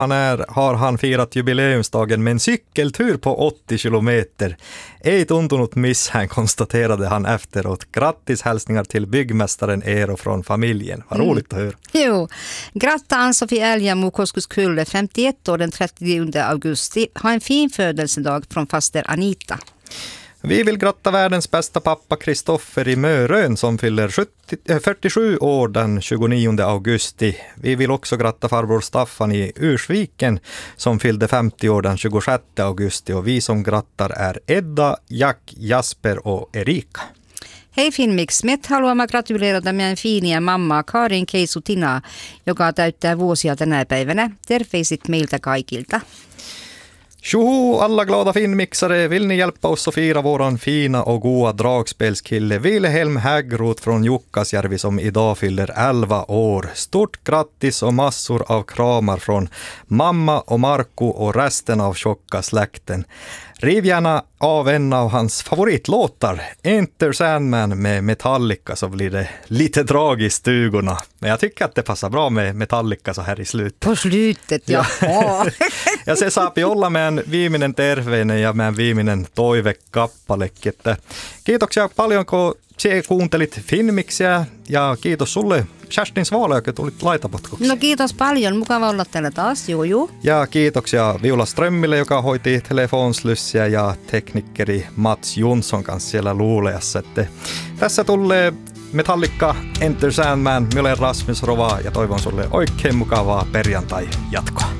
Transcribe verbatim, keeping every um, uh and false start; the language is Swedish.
Han är, har han firat jubileumsdagen med en cykeltur på åttio kilometer. Ej tuntunut misshän, konstaterade han efteråt. Grattis hälsningar till byggmästaren Eero från familjen. Vad roligt att höra. Jo, gratta Ann-Sofie Älgamo Koskuskulle, femtioett år, den trettionde augusti. Ha en fin födelsedag från faster Anita. Vi vill gratta världens bästa pappa Kristoffer i Mörön som fyller sjuttio, fyrtiosju år den tjugonionde augusti. Vi vill också gratta farbror Staffan i Ursviken som fyllde femtio år den tjugosjätte augusti. Och vi som grattar är Edda, Jack, Jasper och Erika. Hei Finmix, me haluamme gratuleerata meidän fiiniä mammaa Karin Keisutina, joka täyttää vuosia tänä päivänä. Terveisit meiltä kaikilta. Tjoho alla glada finmixare, vill ni hjälpa oss att fira våran fina och goa dragspelskille Wilhelm Häggroth från Jukkasjärvi som idag fyller elva år. Stort grattis och massor av kramar från mamma och Marco och resten av tjocka släkten. Riv gärna av en av hans favoritlåtar, Enter Sandman med Metallica, så blir det lite drag i stugorna. Men jag tycker att det passar bra med Metallica så här i slutet. På slutet, ja. Ja se saapi olla meidän viimeinen terveinen ja meidän viimeinen toivekappalekin. Että kiitoksia paljon, kun sinä kuuntelit Finmixiä ja kiitos sulle Kerstin Svala, joka tulit laitapotkuksi. No kiitos paljon, mukava olla täällä taas, juu juu. Ja kiitoksia Viola Strömmille, joka hoiti telefonslyssiä ja teknikkeri Mats Jonsson kanssa siellä luuleassa. Että tässä tulee Metallica Enter Sandman, minä olen Rasmus Rova ja toivon sulle oikein mukavaa perjantai-jatkoa.